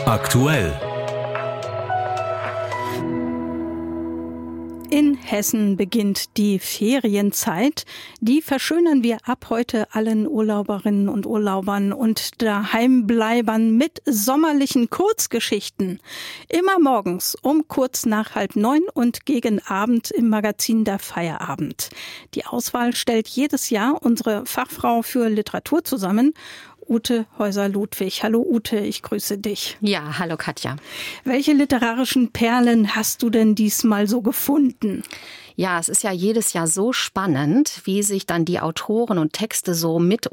Aktuell. In Hessen beginnt die Ferienzeit. Die verschönern wir ab heute allen Urlauberinnen und Urlaubern und Daheimbleibern mit sommerlichen Kurzgeschichten. Immer morgens um kurz nach 8:30 und gegen Abend im Magazin Der Feierabend. Die Auswahl stellt jedes Jahr unsere Fachfrau für Literatur zusammen, Ute Häuser-Ludwig. Hallo Ute, ich grüße dich. Ja, hallo Katja. Welche literarischen Perlen hast du denn diesmal so gefunden? Ja, es ist ja jedes Jahr so spannend, wie sich dann die Autoren und Texte so mit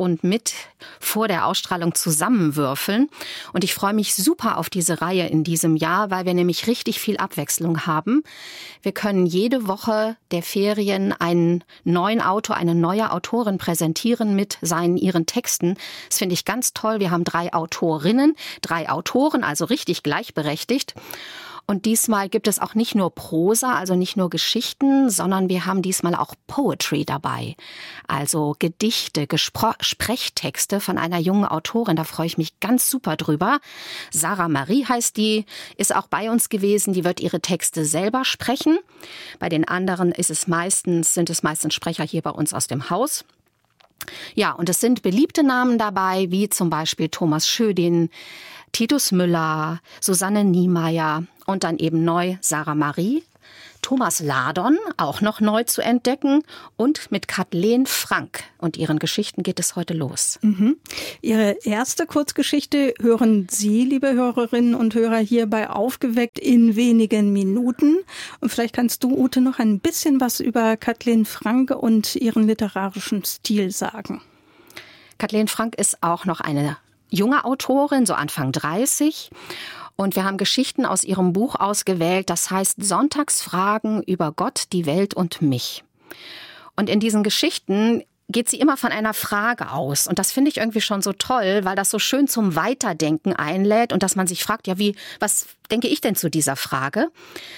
vor der Ausstrahlung zusammenwürfeln. Und ich freue mich super auf diese Reihe in diesem Jahr, weil wir nämlich richtig viel Abwechslung haben. Wir können jede Woche der Ferien einen neuen Autor, eine neue Autorin präsentieren mit ihren Texten. Das finde ich ganz toll. Wir haben 3 Autorinnen, 3 Autoren, also richtig gleichberechtigt. Und diesmal gibt es auch nicht nur Prosa, also nicht nur Geschichten, sondern wir haben diesmal auch Poetry dabei. Also Gedichte, Sprechtexte von einer jungen Autorin, da freue ich mich ganz super drüber. Sarah Marie heißt die, ist auch bei uns gewesen, die wird ihre Texte selber sprechen. Bei den anderen sind es meistens Sprecher hier bei uns aus dem Haus. Ja, und es sind beliebte Namen dabei, wie zum Beispiel Thomas Schödin, Titus Müller, Susanne Niemeyer und dann eben neu Sarah Marie, Thomas Ladon, auch noch neu zu entdecken, und mit Kathleen Frank. Und ihren Geschichten geht es heute los. Ihre erste Kurzgeschichte hören Sie, liebe Hörerinnen und Hörer, hier bei Aufgeweckt in wenigen Minuten. Und vielleicht kannst du, Ute, noch ein bisschen was über Kathleen Frank und ihren literarischen Stil sagen. Kathleen Frank ist auch noch eine junge Autorin, so Anfang 30. Und wir haben Geschichten aus ihrem Buch ausgewählt, das heißt Sonntagsfragen über Gott, die Welt und mich. Und in diesen Geschichten geht sie immer von einer Frage aus. Und das finde ich irgendwie schon so toll, weil das so schön zum Weiterdenken einlädt und dass man sich fragt, ja, was denke ich denn zu dieser Frage?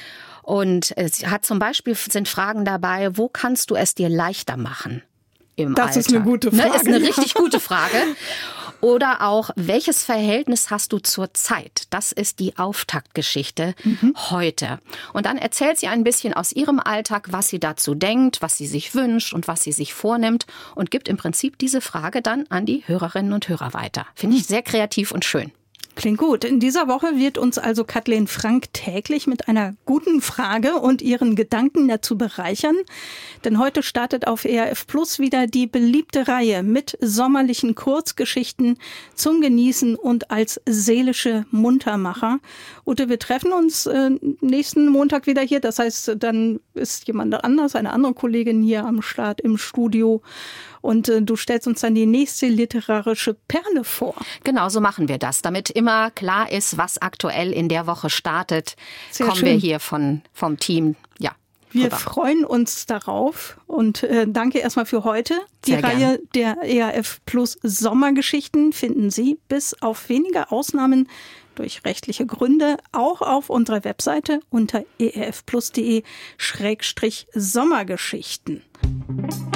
Und es hat zum Beispiel, sind Fragen dabei, wo kannst du es dir leichter machen im Alltag? Das ist eine gute Frage. Ne, ist eine richtig gute Frage. Oder auch, welches Verhältnis hast du zur Zeit? Das ist die Auftaktgeschichte heute. Und dann erzählt sie ein bisschen aus ihrem Alltag, was sie dazu denkt, was sie sich wünscht und was sie sich vornimmt und gibt im Prinzip diese Frage dann an die Hörerinnen und Hörer weiter. Finde ich sehr kreativ und schön. Klingt gut. In dieser Woche wird uns also Kathleen Frank täglich mit einer guten Frage und ihren Gedanken dazu bereichern. Denn heute startet auf ERF Plus wieder die beliebte Reihe mit sommerlichen Kurzgeschichten zum Genießen und als seelische Muntermacher. Ute, wir treffen uns nächsten Montag wieder hier. Das heißt, dann ist jemand anders, eine andere Kollegin hier am Start im Studio. Und du stellst uns dann die nächste literarische Perle vor. Genau, so machen wir das. Damit immer klar ist, was aktuell in der Woche startet, kommen schön. wir hier vom Team, ja. Wir rüber. freuen uns darauf und danke erstmal für heute. Die Sehr Reihe der ERF Plus Sommergeschichten finden Sie bis auf wenige Ausnahmen durch rechtliche Gründe auch auf unserer Webseite unter erfplus.de/Sommergeschichten.